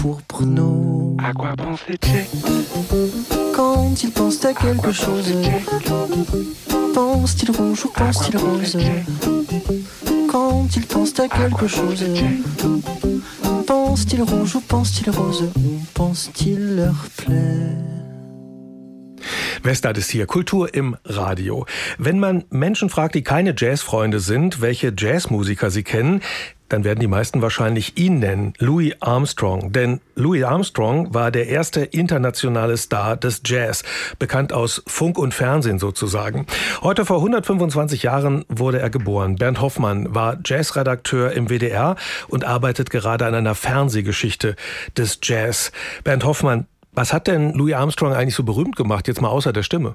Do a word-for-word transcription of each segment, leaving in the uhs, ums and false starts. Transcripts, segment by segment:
pourpre nous. À quoi pense les Tchèques Quand ils pensent à quelque chose, pense-t-il rouge ou pense-t-il rose? Quand ils pensent à quelque chose, pense-t-il rouge ou pense-t-il rose? Ou pense-t-il leur plaît? Westart ist hier, Kultur im Radio. Wenn man Menschen fragt, die keine Jazzfreunde sind, welche Jazzmusiker sie kennen, dann werden die meisten wahrscheinlich ihn nennen, Louis Armstrong. Denn Louis Armstrong war der erste internationale Star des Jazz, bekannt aus Funk und Fernsehen sozusagen. Heute vor hundertfünfundzwanzig Jahren wurde er geboren. Bernd Hoffmann war Jazzredakteur im W D R und arbeitet gerade an einer Fernsehgeschichte des Jazz. Bernd Hoffmann, was hat denn Louis Armstrong eigentlich so berühmt gemacht, jetzt mal außer der Stimme?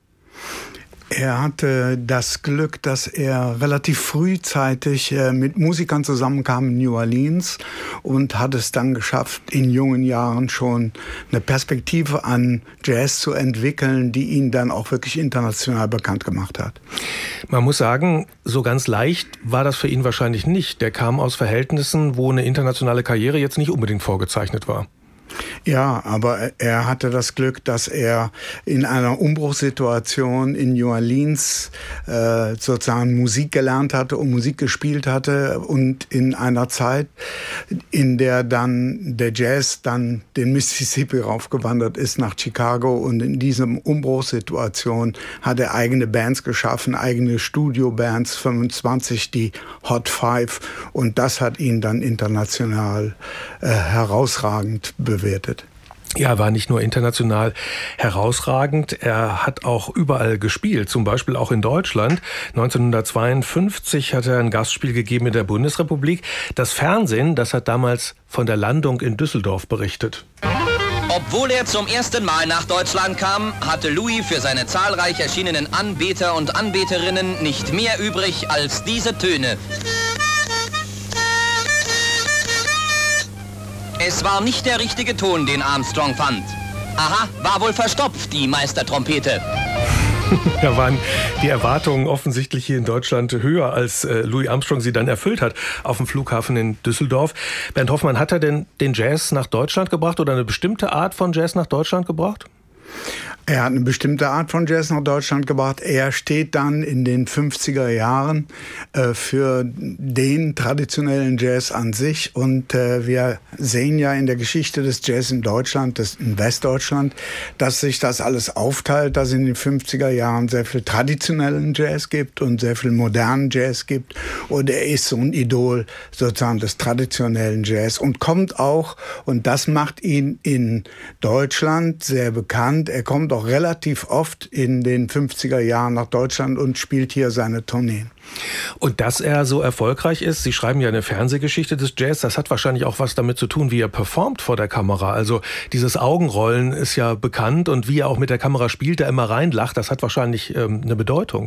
Er hatte das Glück, dass er relativ frühzeitig mit Musikern zusammenkam in New Orleans und hat es dann geschafft, in jungen Jahren schon eine Perspektive an Jazz zu entwickeln, die ihn dann auch wirklich international bekannt gemacht hat. Man muss sagen, so ganz leicht war das für ihn wahrscheinlich nicht. Der kam aus Verhältnissen, wo eine internationale Karriere jetzt nicht unbedingt vorgezeichnet war. Ja, aber er hatte das Glück, dass er in einer Umbruchssituation in New Orleans äh, sozusagen Musik gelernt hatte und Musik gespielt hatte und in einer Zeit, in der dann der Jazz dann den Mississippi raufgewandert ist nach Chicago, und in diesem Umbruchssituation hat er eigene Bands geschaffen, eigene Studiobands, fünfundzwanzig, die Hot Five, und das hat ihn dann international äh, herausragend bewertet. Ja, er war nicht nur international herausragend, er hat auch überall gespielt, zum Beispiel auch in Deutschland. neunzehnhundertzweiundfünfzig hat er ein Gastspiel gegeben in der Bundesrepublik. Das Fernsehen, das hat damals von der Landung in Düsseldorf berichtet. Obwohl er zum ersten Mal nach Deutschland kam, hatte Louis für seine zahlreich erschienenen Anbeter und Anbeterinnen nicht mehr übrig als diese Töne. Es war nicht der richtige Ton, den Armstrong fand. Aha, war wohl verstopft, die Meistertrompete. Da waren die Erwartungen offensichtlich hier in Deutschland höher, als äh, Louis Armstrong sie dann erfüllt hat auf dem Flughafen in Düsseldorf. Bernd Hoffmann, hat er denn den Jazz nach Deutschland gebracht oder eine bestimmte Art von Jazz nach Deutschland gebracht? Er hat eine bestimmte Art von Jazz nach Deutschland gebracht. Er steht dann in den fünfziger Jahren äh, für den traditionellen Jazz an sich. Und äh, wir sehen ja in der Geschichte des Jazz in Deutschland, des, in Westdeutschland, dass sich das alles aufteilt, dass es in den fünfziger Jahren sehr viel traditionellen Jazz gibt und sehr viel modernen Jazz gibt. Und er ist so ein Idol sozusagen des traditionellen Jazz und kommt auch, und das macht ihn in Deutschland sehr bekannt, er kommt auch relativ oft in den fünfziger Jahren nach Deutschland und spielt hier seine Tourneen. Und dass er so erfolgreich ist, Sie schreiben ja eine Fernsehgeschichte des Jazz, das hat wahrscheinlich auch was damit zu tun, wie er performt vor der Kamera. Also dieses Augenrollen ist ja bekannt, und wie er auch mit der Kamera spielt, der immer reinlacht, das hat wahrscheinlich ähm, eine Bedeutung.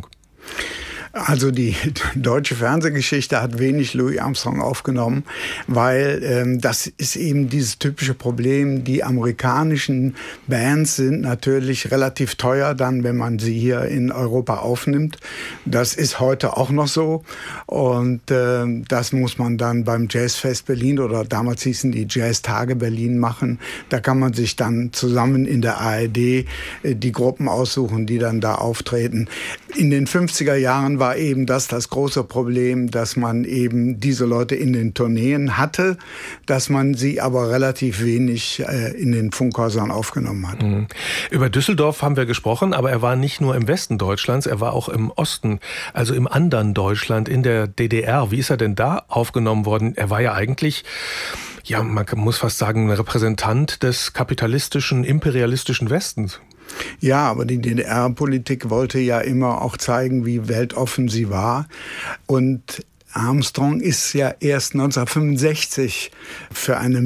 Also die deutsche Fernsehgeschichte hat wenig Louis Armstrong aufgenommen, weil ähm, das ist eben dieses typische Problem. Die amerikanischen Bands sind natürlich relativ teuer dann, wenn man sie hier in Europa aufnimmt. Das ist heute auch noch so, und äh, das muss man dann beim Jazzfest Berlin, oder damals hießen die Jazztage Berlin, machen. Da kann man sich dann zusammen in der A R D äh, die Gruppen aussuchen, die dann da auftreten. In den fünfziger Jahren war eben das das große Problem, dass man eben diese Leute in den Tourneen hatte, dass man sie aber relativ wenig äh, in den Funkhäusern aufgenommen hat. Mhm. Über Düsseldorf haben wir gesprochen, aber er war nicht nur im Westen Deutschlands, er war auch im Osten, also im anderen Deutschland, in der D D R. Wie ist er denn da aufgenommen worden? Er war ja eigentlich, ja, man muss fast sagen, ein Repräsentant des kapitalistischen, imperialistischen Westens. Ja, aber die D D R-Politik wollte ja immer auch zeigen, wie weltoffen sie war. Und Armstrong ist ja erst neunzehnhundertfünfundsechzig für eine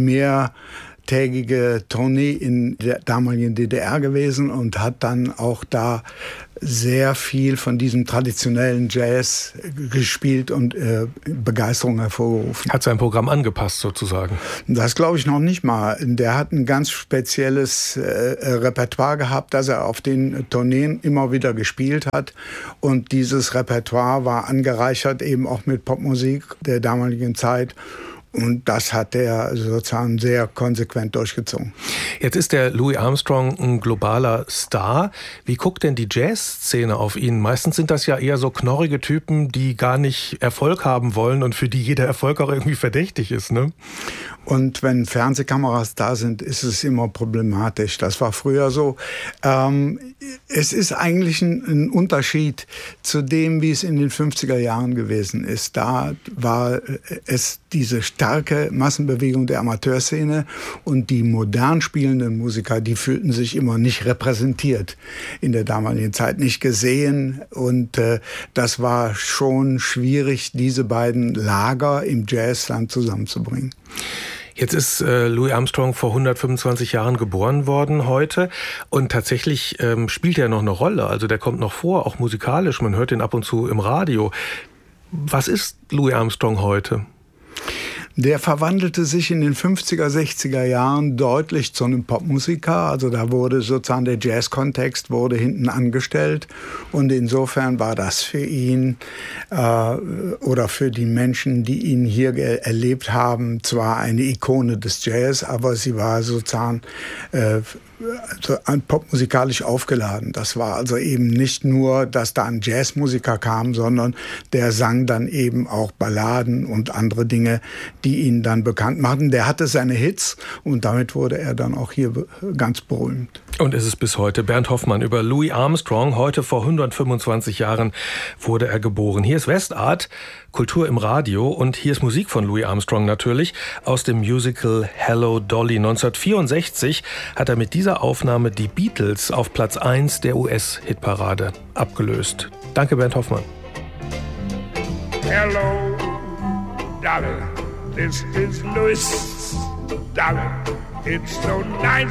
mehrtägige Tournee in der damaligen D D R gewesen und hat dann auch da sehr viel von diesem traditionellen Jazz gespielt und äh, Begeisterung hervorgerufen. Hat sein Programm angepasst sozusagen? Das glaube ich noch nicht mal. Der hat ein ganz spezielles äh, Repertoire gehabt, das er auf den Tourneen immer wieder gespielt hat. Und dieses Repertoire war angereichert eben auch mit Popmusik der damaligen Zeit. Und das hat er sozusagen sehr konsequent durchgezogen. Jetzt ist der Louis Armstrong ein globaler Star. Wie guckt denn die Jazzszene auf ihn? Meistens sind das ja eher so knorrige Typen, die gar nicht Erfolg haben wollen und für die jeder Erfolg auch irgendwie verdächtig ist, ne? Und wenn Fernsehkameras da sind, ist es immer problematisch. Das war früher so. Ähm, es ist eigentlich ein, ein Unterschied zu dem, wie es in den fünfziger Jahren gewesen ist. Da war es diese starke Massenbewegung der Amateurszene und die modern spielenden Musiker, die fühlten sich immer nicht repräsentiert in der damaligen Zeit, nicht gesehen. Und äh, das war schon schwierig, diese beiden Lager im Jazzland zusammenzubringen. Jetzt ist äh, Louis Armstrong vor hundertfünfundzwanzig Jahren geboren worden heute und tatsächlich ähm, spielt er noch eine Rolle. Also der kommt noch vor, auch musikalisch. Man hört ihn ab und zu im Radio. Was ist Louis Armstrong heute? Der verwandelte sich in den fünfziger, sechziger Jahren deutlich zu einem Popmusiker. Also da wurde sozusagen der Jazz-Kontext wurde hinten angestellt. Und insofern war das für ihn äh, oder für die Menschen, die ihn hier erlebt haben, zwar eine Ikone des Jazz, aber sie war sozusagen äh, also popmusikalisch aufgeladen. Das war also eben nicht nur, dass da ein Jazzmusiker kam, sondern der sang dann eben auch Balladen und andere Dinge, die ihn dann bekannt machten. Der hatte seine Hits und damit wurde er dann auch hier ganz berühmt. Und ist es bis heute. Bernd Hoffmann über Louis Armstrong. Heute vor hundertfünfundzwanzig Jahren wurde er geboren. Hier ist Westart, Kultur im Radio, und hier ist Musik von Louis Armstrong natürlich aus dem Musical Hello Dolly. neunzehnhundertvierundsechzig hat er mit dieser Aufnahme die Beatles auf Platz eins der U S-Hitparade abgelöst. Danke, Bernd Hoffmann. Hello Dolly, this is Louis Dolly. It's so nice